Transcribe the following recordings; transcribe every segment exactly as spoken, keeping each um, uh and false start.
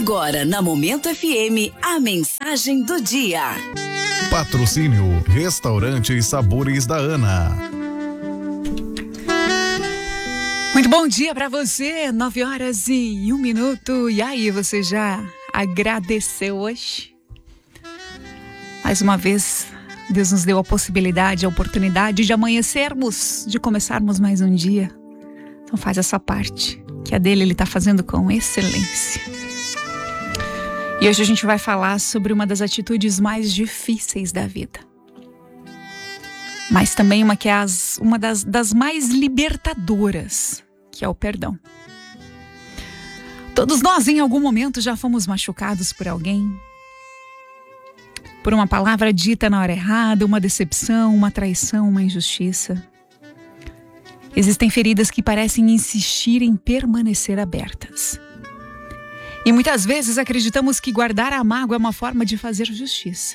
Agora na Momento F M, a mensagem do dia. Patrocínio Restaurante e Sabores da Ana. Muito bom dia para você, nove horas e um minuto. E aí, você já agradeceu hoje? Mais uma vez, Deus nos deu a possibilidade, a oportunidade de amanhecermos, de começarmos mais um dia. Então faz essa parte, que a dele ele está fazendo com excelência. E hoje a gente vai falar sobre uma das atitudes mais difíceis da vida. Mas também uma que é as, uma das, das mais libertadoras, que é o perdão. Todos nós em algum momento já fomos machucados por alguém, por uma palavra dita na hora errada, uma decepção, uma traição, uma injustiça. Existem feridas que parecem insistir em permanecer abertas. E muitas vezes acreditamos que guardar a mágoa é uma forma de fazer justiça.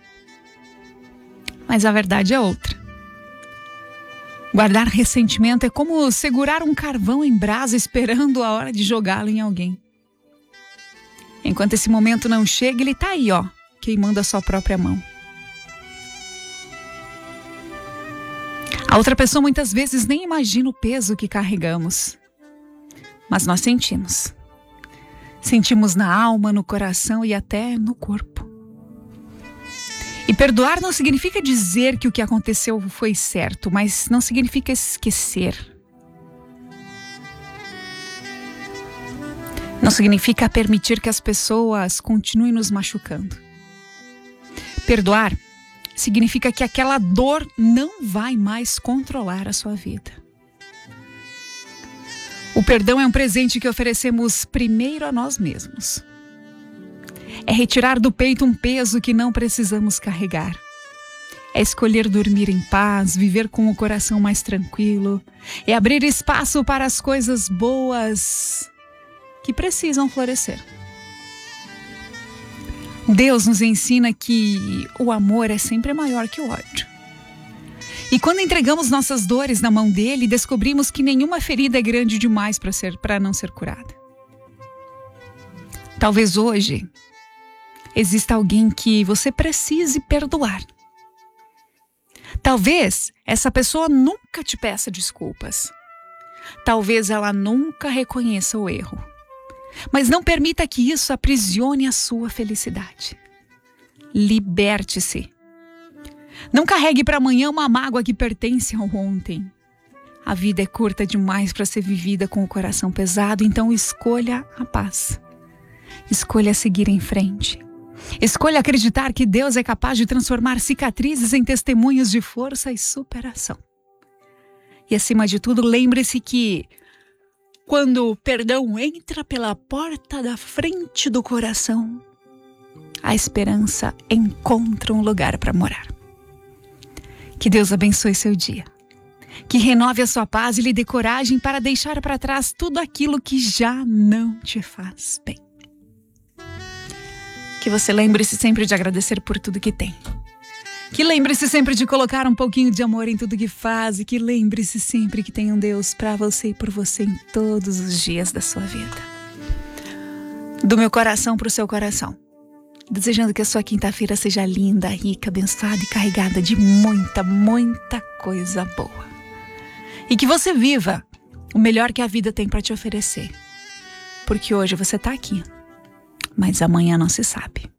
Mas a verdade é outra. Guardar ressentimento é como segurar um carvão em brasa esperando a hora de jogá-lo em alguém. Enquanto esse momento não chega, ele está aí, ó, queimando a sua própria mão. A outra pessoa muitas vezes nem imagina o peso que carregamos. Mas nós sentimos. Sentimos na alma, no coração e até no corpo. E perdoar não significa dizer que o que aconteceu foi certo, mas não significa esquecer. Não significa permitir que as pessoas continuem nos machucando. Perdoar significa que aquela dor não vai mais controlar a sua vida. O perdão é um presente que oferecemos primeiro a nós mesmos. É retirar do peito um peso que não precisamos carregar. É escolher dormir em paz, viver com o coração mais tranquilo. É abrir espaço para as coisas boas que precisam florescer. Deus nos ensina que o amor é sempre maior que o ódio. E quando entregamos nossas dores na mão dele, descobrimos que nenhuma ferida é grande demais para ser, para não ser curada. Talvez hoje exista alguém que você precise perdoar. Talvez essa pessoa nunca te peça desculpas. Talvez ela nunca reconheça o erro. Mas não permita que isso aprisione a sua felicidade. Liberte-se. Não carregue para amanhã uma mágoa que pertence ao ontem. A vida é curta demais para ser vivida com o coração pesado, então escolha a paz. Escolha seguir em frente. Escolha acreditar que Deus é capaz de transformar cicatrizes em testemunhos de força e superação. E acima de tudo, lembre-se que quando o perdão entra pela porta da frente do coração, a esperança encontra um lugar para morar. Que Deus abençoe seu dia. Que renove a sua paz e lhe dê coragem para deixar para trás tudo aquilo que já não te faz bem. Que você lembre-se sempre de agradecer por tudo que tem. Que lembre-se sempre de colocar um pouquinho de amor em tudo que faz. E que lembre-se sempre que tem um Deus para você e por você em todos os dias da sua vida. Do meu coração para o seu coração. Desejando que a sua quinta-feira seja linda, rica, abençoada e carregada de muita, muita coisa boa. E que você viva o melhor que a vida tem para te oferecer. Porque hoje você está aqui, mas amanhã não se sabe.